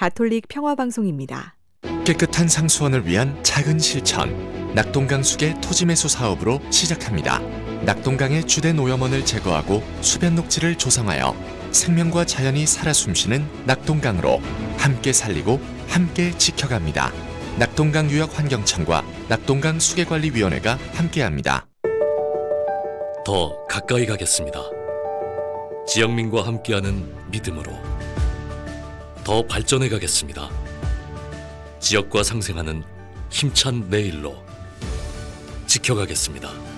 가톨릭 평화방송입니다. 깨끗한 상수원을 위한 작은 실천, 낙동강 수계 토지 매수 사업으로 시작합니다. 낙동강의 주된 오염원을 제거하고 수변 녹지를 조성하여 생명과 자연이 살아 숨쉬는 낙동강으로 함께 살리고 함께 지켜갑니다. 낙동강 유역환경청과 낙동강 수계관리위원회가 함께합니다. 더 가까이 가겠습니다. 지역민과 함께하는 믿음으로 더 발전해 가겠습니다. 지역과 상생하는 힘찬 내일로 지켜가겠습니다.